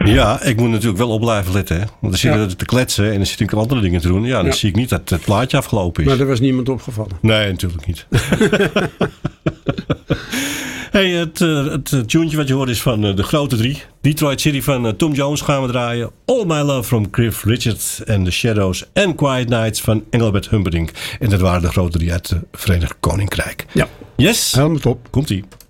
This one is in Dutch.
Ja, ik moet natuurlijk wel op blijven letten. Hè? Want dan zitten we te kletsen en dan zit ik andere dingen te doen. Ja, dan zie ik niet dat het plaatje afgelopen is. Maar er was niemand opgevallen. Nee, natuurlijk niet. Hey, het tuentje wat je hoort is van de grote 3. Detroit City van Tom Jones gaan we draaien. All My Love from Cliff Richard and The Shadows. En Quiet Nights van Engelbert Humperdinck. En dat waren de grote 3 uit het Verenigd Koninkrijk. Ja. Yes. Helemaal top. Komt-ie.